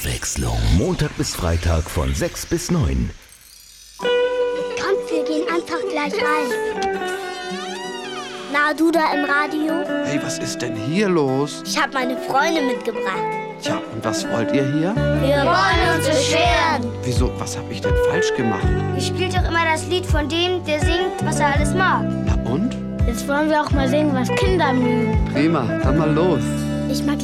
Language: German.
Abwechslung. Montag bis Freitag von 6 bis 9. Kommt, wir gehen einfach gleich rein. Na, du da im Radio? Hey, was ist denn hier los? Ich habe meine Freunde mitgebracht. Tja, und was wollt ihr hier? Wir wollen uns beschweren. Wieso, was hab ich denn falsch gemacht? Ihr spielt doch immer das Lied von dem, der singt, was er alles mag. Na und? Jetzt wollen wir auch mal singen, was Kinder mögen. Prima, dann mal los. Ich mag